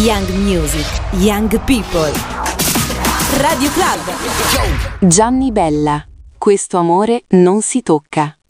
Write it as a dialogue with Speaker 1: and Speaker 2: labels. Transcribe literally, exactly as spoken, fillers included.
Speaker 1: Young music, young people. Radio Club.
Speaker 2: Gianni Bella, questo amore non si tocca.